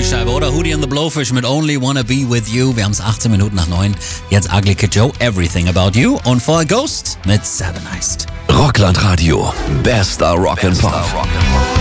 Scheibe, oder? Hootie and the Blowfish mit Only Wanna Be With You. Wir haben es 18 Minuten nach 9. Jetzt Ugly Kid Joe, Everything About You. Und vorher Ghost mit Satanized. Rockland Radio. Bester Rock'n'Pop.